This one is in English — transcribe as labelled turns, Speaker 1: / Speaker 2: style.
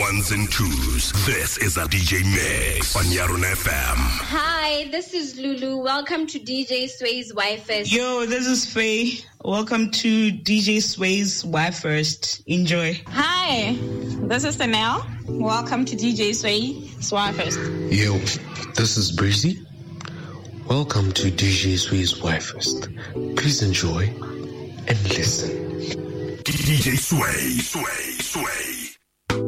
Speaker 1: ones and twos. This is a DJ Mix on Yarun FM.
Speaker 2: Hi, this is Lulu. Welcome to DJ Sway's Why First.
Speaker 3: Yo, this is Faye. Welcome to DJ Sway's Why First. Enjoy.
Speaker 4: Hi, this is Sanel. Welcome to DJ Sway's Why First.
Speaker 5: Yo, this is Breezy. Welcome to DJ Sway's Why First. Please enjoy and listen.
Speaker 1: DJ Sway.